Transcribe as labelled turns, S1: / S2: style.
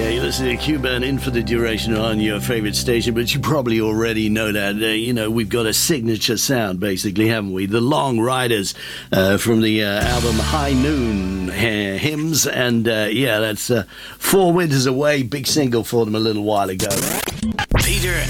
S1: Yeah, you're listening to Q-Burn in for the duration on your favourite station, but you probably already know that. We've got a signature sound, basically, haven't we? The Long Riders from the album High Noon Hymns, and that's 4 Winters Away, big single for them a little while ago.
S2: Peter